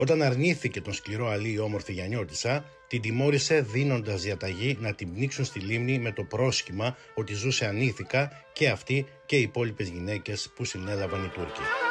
Όταν αρνήθηκε τον σκληρό αλή η όμορφη Γιαννιώτισσα, την τιμώρησε δίνοντας διαταγή να την πνίξουν στη λίμνη με το πρόσχημα ότι ζούσε ανήθικα και αυτή και οι υπόλοιπες γυναίκες που συνέλαβαν οι Τούρκοι.